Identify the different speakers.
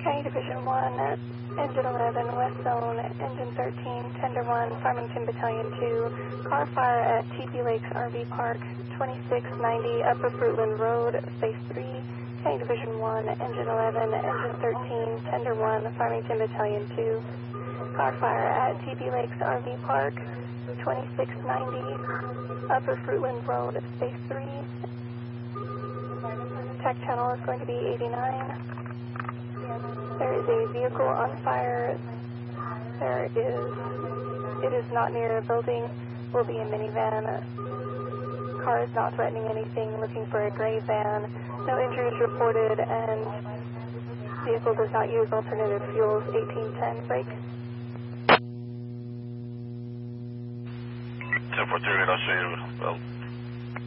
Speaker 1: County Division 1, Engine 11, West Zone, Engine 13, Tender 1, Farmington Battalion 2, car fire at TP Lakes RV Park, 2690 Upper Fruitland Road, Phase 3, County Division 1, Engine 11, Engine 13, Tender 1, Farmington Battalion 2, car fire at TP Lakes RV Park, 2690 Upper Fruitland Road, Phase 3. Attack channel is going to be 89. There is a vehicle on fire. It is not near a building. Will be a minivan. Car is not threatening anything. Looking for a gray van. No injuries reported, and vehicle does not use alternative fuels. 1810 break.
Speaker 2: 1043, I'll show you. Well.